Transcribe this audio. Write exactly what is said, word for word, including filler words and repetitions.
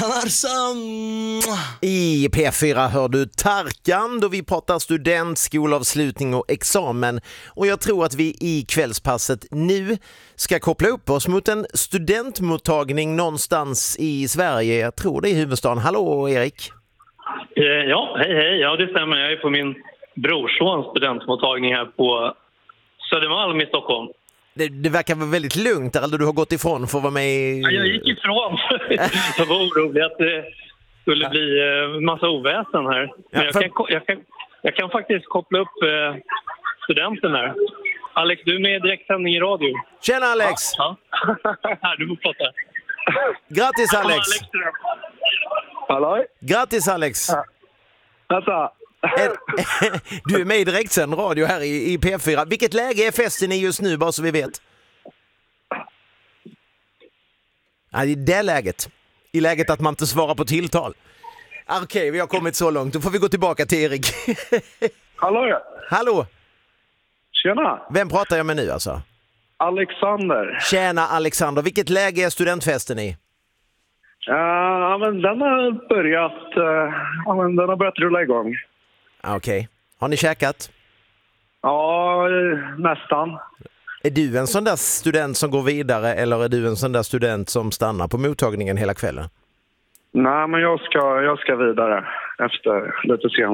Tarzan. I P fyra hör du Tarkan då vi pratar student, skolavslutning och examen. Och jag tror att vi i kvällspasset nu ska koppla upp oss mot en studentmottagning någonstans i Sverige. Jag tror det är huvudstaden. Hallå Erik. Ja, hej hej. Ja, det stämmer. Jag är på min brorsons studentmottagning här på Södermalm i Stockholm. Det, det verkar vara väldigt lugnt där, eller du har gått ifrån för att vara med i... Ja, jag gick ifrån. Jag var orolig att det skulle bli uh, massa oväsen här. Men Ja, för... jag, kan, jag, kan, jag kan faktiskt koppla upp uh, studenten här. Alex, du är med i direktsändning i radio. Tjena Alex! Ja. Här, du får prata. Grattis Alex! Hallå? Grattis Alex! Ja. Alltså. Du är med i direktsänd radio här i, i P fyra. Vilket läge är festen i just nu, bara så vi vet? Ja, i det läget. I läget att man inte svarar på tilltal. Okej, okay, vi har kommit så långt. Då får vi gå tillbaka till Erik. Hallå ja. Hallå. Tjena. Vem pratar jag med nu alltså? Alexander. Tjena Alexander. Vilket läge är studentfesten i? Ja, men den har börjat, uh, ja, men den har börjat rulla igång. Okej. Okay. Har ni käkat? Ja, nästan. Är du en sån där student som går vidare eller är du en sån där student som stannar på mottagningen hela kvällen? Nej, men jag ska, jag ska vidare efter lite senare.